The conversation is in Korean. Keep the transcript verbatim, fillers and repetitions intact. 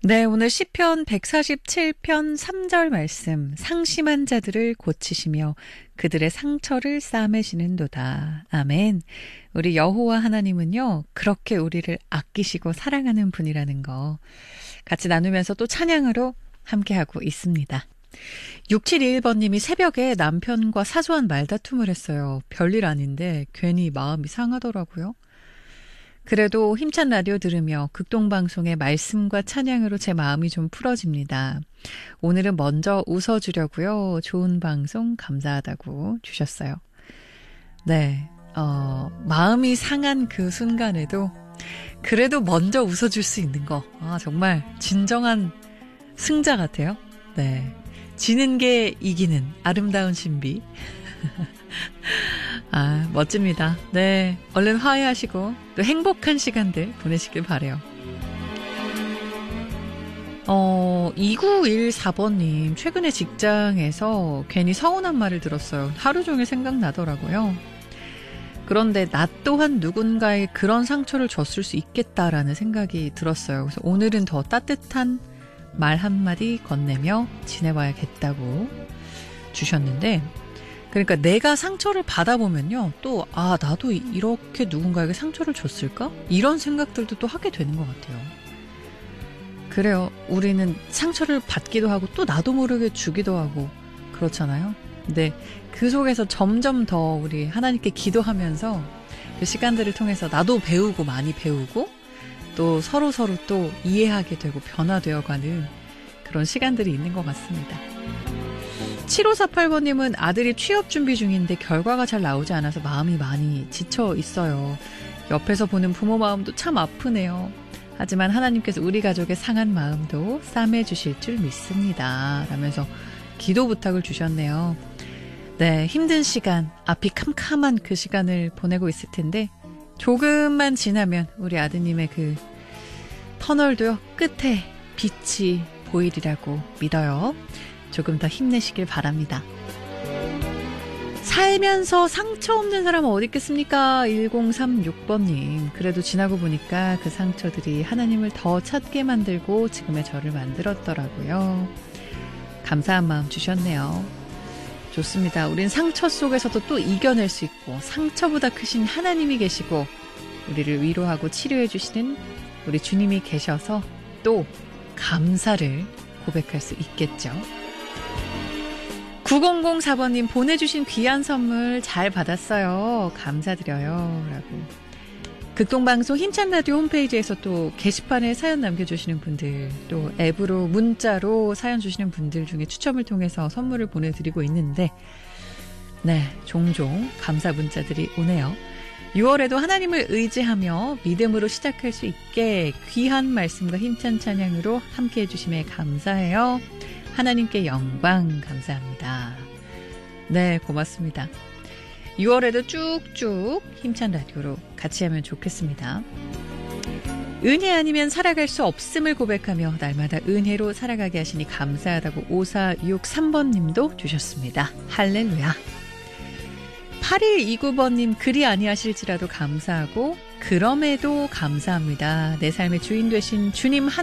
네, 오늘 시편 백사십칠 편 삼 절 말씀. 상심한 자들을 고치시며 그들의 상처를 싸매시는도다. 아멘. 우리 여호와 하나님은요, 그렇게 우리를 아끼시고 사랑하는 분이라는 거 같이 나누면서 또 찬양으로 함께하고 있습니다. 육칠이일 번님이 새벽에 남편과 사소한 말다툼을 했어요. 별일 아닌데 괜히 마음이 상하더라고요. 그래도 힘찬 라디오 들으며 극동방송의 말씀과 찬양으로 제 마음이 좀 풀어집니다. 오늘은 먼저 웃어주려고요. 좋은 방송 감사하다고 주셨어요. 네, 어, 마음이 상한 그 순간에도 그래도 먼저 웃어줄 수 있는 거, 아, 정말 진정한 승자 같아요. 네, 지는 게 이기는 아름다운 신비. 아, 멋집니다. 네, 얼른 화해하시고 또 행복한 시간들 보내시길 바래요. 어, 이구일사 번님, 최근에 직장에서 괜히 서운한 말을 들었어요. 하루 종일 생각나더라고요. 그런데 나 또한 누군가에 그런 상처를 줬을 수 있겠다라는 생각이 들었어요. 그래서 오늘은 더 따뜻한 말 한마디 건네며 지내봐야겠다고 주셨는데, 그러니까 내가 상처를 받아보면요, 또 아, 나도 이렇게 누군가에게 상처를 줬을까? 이런 생각들도 또 하게 되는 것 같아요. 그래요. 우리는 상처를 받기도 하고 또 나도 모르게 주기도 하고 그렇잖아요. 근데 그 속에서 점점 더 우리 하나님께 기도하면서 그 시간들을 통해서 나도 배우고 많이 배우고 또 서로서로 또 이해하게 되고 변화되어가는 그런 시간들이 있는 것 같습니다. 칠오사팔 번님은 아들이 취업 준비 중인데 결과가 잘 나오지 않아서 마음이 많이 지쳐 있어요. 옆에서 보는 부모 마음도 참 아프네요. 하지만 하나님께서 우리 가족의 상한 마음도 싸매 주실 줄 믿습니다. 라면서 기도 부탁을 주셨네요. 네, 힘든 시간, 앞이 캄캄한 그 시간을 보내고 있을 텐데 조금만 지나면 우리 아드님의 그 터널도요, 끝에 빛이 보이리라고 믿어요. 조금 더 힘내시길 바랍니다. 살면서 상처 없는 사람은 어디 있겠습니까? 일공삼육 번님. 그래도 지나고 보니까 그 상처들이 하나님을 더 찾게 만들고 지금의 저를 만들었더라고요. 감사한 마음 주셨네요. 좋습니다. 우린 상처 속에서도 또 이겨낼 수 있고 상처보다 크신 하나님이 계시고 우리를 위로하고 치료해 주시는 우리 주님이 계셔서 또 감사를 고백할 수 있겠죠. 구공공사 번님, 보내주신 귀한 선물 잘 받았어요. 감사드려요. 라고. 극동방송 힘찬 라디오 홈페이지에서 또 게시판에 사연 남겨주시는 분들, 또 앱으로 문자로 사연 주시는 분들 중에 추첨을 통해서 선물을 보내드리고 있는데, 네, 종종 감사 문자들이 오네요. 유월에도 하나님을 의지하며 믿음으로 시작할 수 있게 귀한 말씀과 힘찬 찬양으로 함께해 주심에 감사해요. 하나님께 영광 감사합니다. 네, 고맙습니다. 유월에도 쭉쭉 힘찬 라디오로 같이 하면 좋겠습니다. 은혜 아니면 살아갈 수 없음을 고백하며 날마다 은혜로 살아가게 하시니 감사하다고 오사육삼 번님도 주셨습니다. 할렐루야. 팔일이구 번님, 그리 아니하실지라도 감사하고 그럼에도 감사합니다. 내 삶의 주인 되신 주님 한